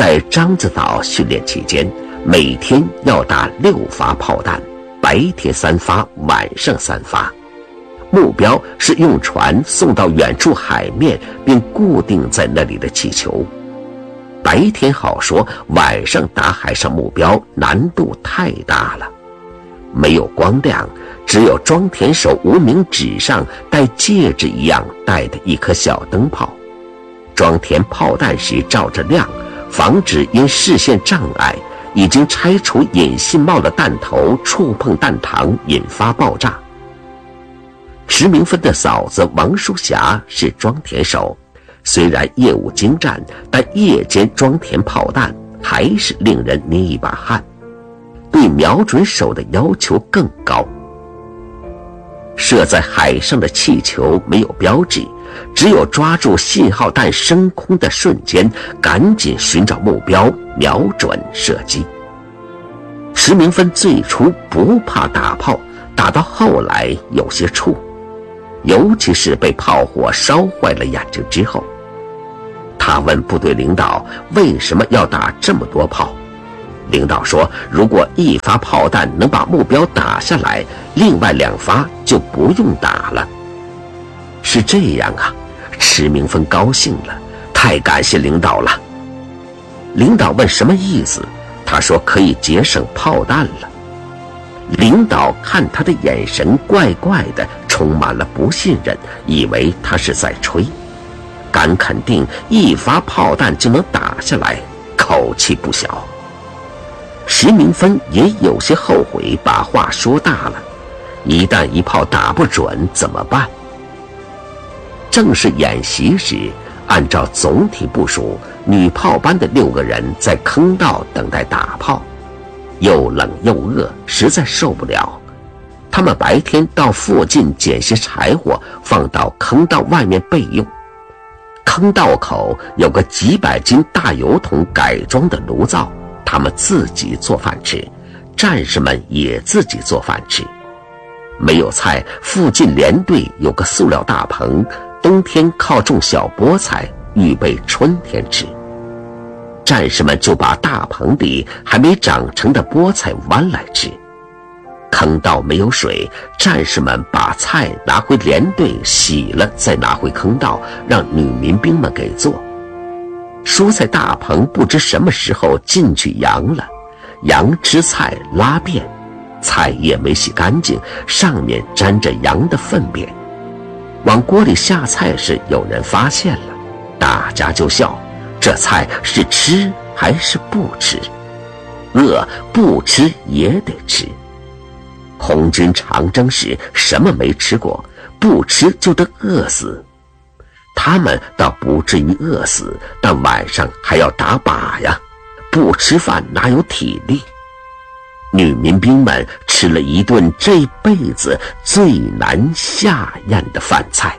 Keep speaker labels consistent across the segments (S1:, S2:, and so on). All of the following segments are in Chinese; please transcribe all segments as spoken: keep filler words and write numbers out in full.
S1: 在獐子岛训练期间，每天要打六发炮弹，白天三发，晚上三发。目标是用船送到远处海面并固定在那里的气球。白天好说，晚上打海上目标难度太大了。没有光亮，只有装填手无名指上带戒指一样戴的一颗小灯泡。装填炮弹时照着亮，防止因视线障碍已经拆除引信帽的弹头触碰弹膛引发爆炸。石明芬的嫂子王淑霞是装填手，虽然业务精湛，但夜间装填炮弹还是令人捏一把汗，对瞄准手的要求更高。射在海上的气球没有标志，只有抓住信号弹升空的瞬间，赶紧寻找目标，瞄准射击。石明芬最初不怕打炮，打到后来有些怵，尤其是被炮火烧坏了眼睛之后。他问部队领导为什么要打这么多炮，领导说如果一发炮弹能把目标打下来，另外两发就不用打了。是这样啊，石明芬高兴了，太感谢领导了。领导问什么意思，他说可以节省炮弹了。领导看他的眼神怪怪的，充满了不信任，以为他是在吹。敢肯定一发炮弹就能打下来，口气不小。石明芬也有些后悔把话说大了，一旦一炮打不准怎么办？正式演习时，按照总体部署，女炮班的六个人在坑道等待打炮，又冷又饿，实在受不了。他们白天到附近捡些柴火，放到坑道外面备用。坑道口有个几百斤大油桶改装的炉灶，他们自己做饭吃，战士们也自己做饭吃。没有菜，附近连队有个塑料大棚，冬天靠种小菠菜，预备春天吃。战士们就把大棚里还没长成的菠菜剜来吃。坑道没有水，战士们把菜拿回连队洗了，再拿回坑道，让女民兵们给做。蔬菜大棚不知什么时候进去羊了，羊吃菜拉便，菜叶没洗干净，上面沾着羊的粪便。往锅里下菜时，有人发现了，大家就笑，这菜是吃还是不吃？饿不吃也得吃。红军长征时什么没吃过，不吃就得饿死。他们倒不至于饿死，但晚上还要打靶呀，不吃饭哪有体力？女民兵们吃了一顿这辈子最难下咽的饭菜，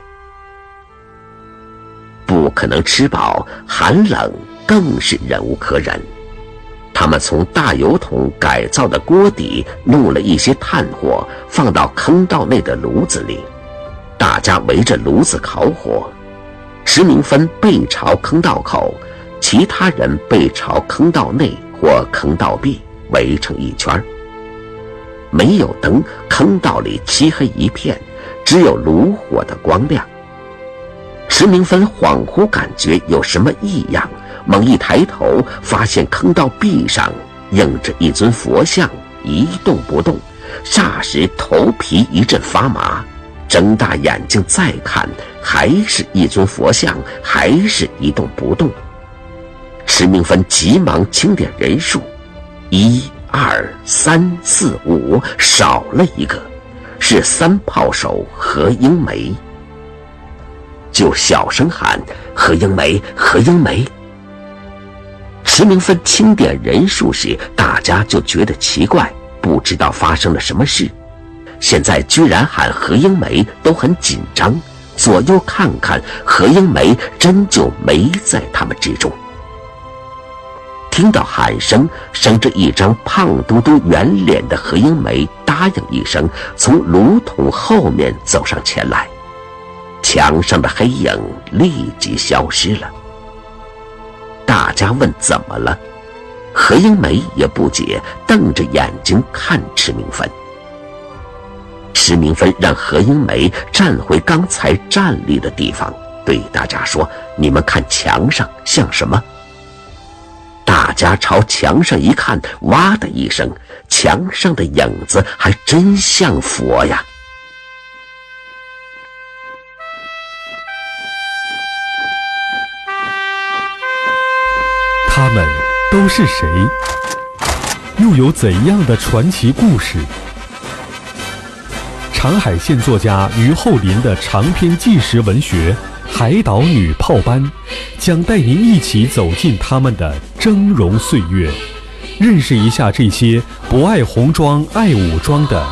S1: 不可能吃饱，寒冷更是忍无可忍。他们从大油桶改造的锅底弄了一些炭火，放到坑道内的炉子里，大家围着炉子烤火。石明芬背朝坑道口，其他人背朝坑道内或坑道壁，围成一圈。没有灯，坑道里漆黑一片，只有炉火的光亮。石明芬恍惚感觉有什么异样，猛一抬头，发现坑道壁上映着一尊佛像，一动不动。霎时头皮一阵发麻，睁大眼睛再看，还是一尊佛像，还是一动不动。石明芬急忙清点人数，一二三四五，少了一个，是三炮手何英梅。就小声喊何英梅，何英梅。石明芬清点人数时，大家就觉得奇怪，不知道发生了什么事。现在居然喊何英梅，都很紧张，左右看看，何英梅真就没在他们之中。听到喊声，生着一张胖嘟嘟圆脸的何英梅答应一声，从炉桶后面走上前来，墙上的黑影立即消失了。大家问怎么了，何英梅也不解，瞪着眼睛看迟明芬。迟明芬让何英梅站回刚才站立的地方，对大家说：“你们看墙上像什么？”大家朝墙上一看，哇的一声，墙上的影子还真像佛呀！
S2: 他们都是谁？又有怎样的传奇故事？长海县作家于厚林的长篇纪实文学《海岛女炮班》将带您一起走进他们的峥嵘岁月，认识一下这些不爱红装爱武装的